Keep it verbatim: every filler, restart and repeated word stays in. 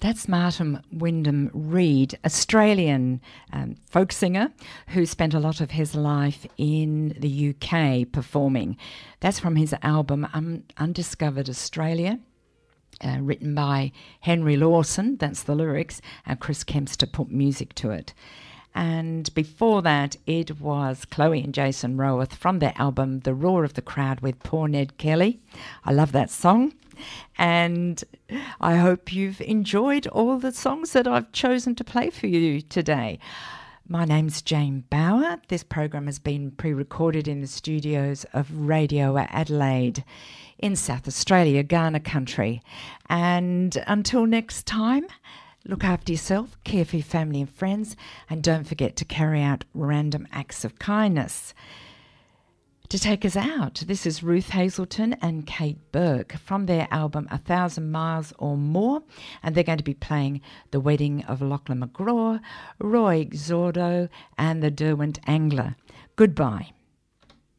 That's Martin Wyndham Reed, Australian um, folk singer who spent a lot of his life in the U K performing. That's from his album Un- Undiscovered Australia, uh, written by Henry Lawson, that's the lyrics, and Chris Kempster put music to it. And before that, it was Chloe and Jason Roworth from their album The Roar of the Crowd with Poor Ned Kelly. I love that song. And I hope you've enjoyed all the songs that I've chosen to play for you today. My name's Jane Bauer. This program has been pre-recorded in the studios of Radio Adelaide in South Australia, Ghana country. And until next time, look after yourself, care for your family and friends, and don't forget to carry out random acts of kindness. To take us out, this is Ruth Hazelton and Kate Burke from their album A Thousand Miles or More, and they're going to be playing The Wedding of Lachlan McGraw, Roy Zordo, and the Derwent Angler. Goodbye.